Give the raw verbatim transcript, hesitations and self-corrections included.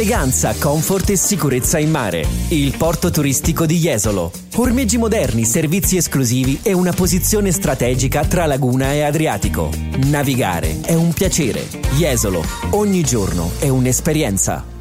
Eleganza, comfort e sicurezza in mare. Il porto turistico di Jesolo. Ormeggi moderni, servizi esclusivi e una posizione strategica tra laguna e Adriatico. Navigare è un piacere. Jesolo, ogni giorno è un'esperienza.